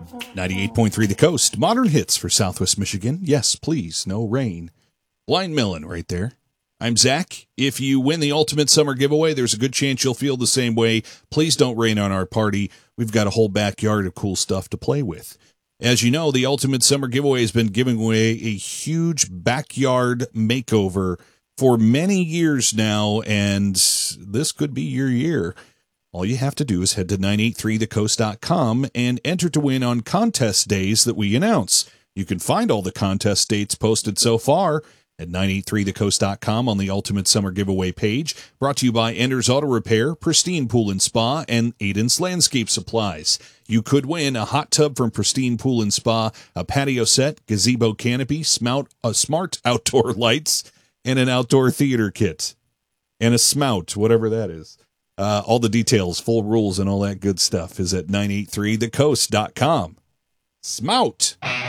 98.3 The Coast. Modern hits for Southwest Michigan. Yes, please. No rain. Blind Melon right there. I'm Zach. If you win the Ultimate Summer Giveaway, there's a good chance you'll feel the same way. Please don't rain on our party. We've got a whole backyard of cool stuff to play with. As you know, the Ultimate Summer Giveaway has been giving away a huge backyard makeover for many years now, and this could be your year. All you have to do is head to 983thecoast.com and enter to win on contest days that we announce. You can find all the contest dates posted so far at 983thecoast.com on the Ultimate Summer Giveaway page. Brought to you by Ender's Auto Repair, Pristine Pool and Spa, and Aiden's Landscape Supplies. You could win a hot tub from Pristine Pool and Spa, a patio set, gazebo canopy, smart outdoor lights, and an outdoor theater kit. And a smout, whatever that is. All the details, full rules, and all that good stuff is at 983thecoast.com. Smout!